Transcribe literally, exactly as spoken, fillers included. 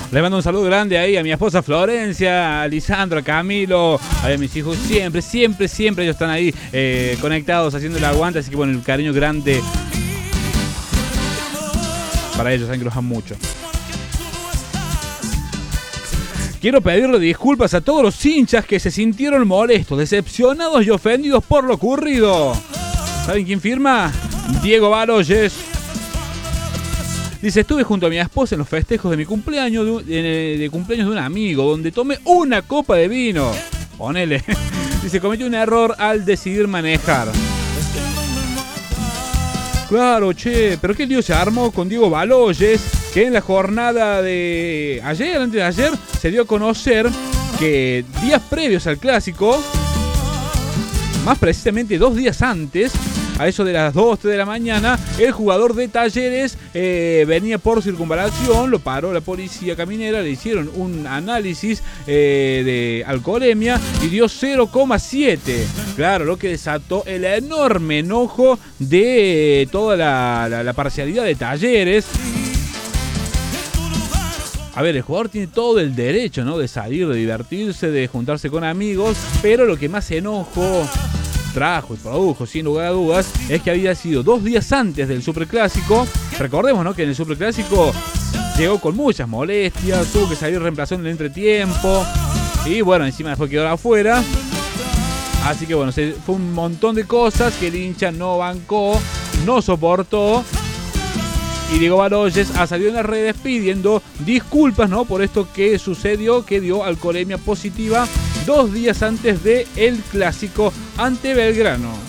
Le mando un saludo grande ahí a mi esposa Florencia, a Lisandro, a Camilo, a mis hijos. Siempre, siempre, siempre ellos están ahí eh, conectados, haciendo el aguante. Así que bueno, el cariño grande para ellos, saben que los amo mucho. Quiero pedirle disculpas a todos los hinchas que se sintieron molestos, decepcionados y ofendidos por lo ocurrido. ¿Saben quién firma? Diego Baloyes. Dice, estuve junto a mi esposa en los festejos de mi cumpleaños, de, de cumpleaños de un amigo, donde tomé una copa de vino. Ponele. Dice, cometí un error al decidir manejar. Claro, che, pero qué lío se armó con Diego Baloyes, que en la jornada de ayer, antes de ayer, se dio a conocer que días previos al clásico, más precisamente dos días antes, a eso de las dos, tres de la mañana, el jugador de Talleres eh, venía por circunvalación, lo paró la policía caminera, le hicieron un análisis eh, de alcoholemia y dio cero coma siete. Claro, lo que desató el enorme enojo de eh, toda la, la, la parcialidad de Talleres. A ver, el jugador tiene todo el derecho, ¿no?, de salir, de divertirse, de juntarse con amigos, pero lo que más enojo trajo y produjo, sin lugar a dudas, es que había sido dos días antes del Superclásico. Recordemos, ¿no?, que en el Superclásico llegó con muchas molestias, tuvo que salir reemplazando en el entretiempo y bueno, encima después quedó afuera. Así que bueno, se, fue un montón de cosas que el hincha no bancó, no soportó. Y Diego Baloyes ha salido en las redes pidiendo disculpas, ¿no?, por esto que sucedió, que dio alcoholemia positiva dos días antes del clásico ante Belgrano.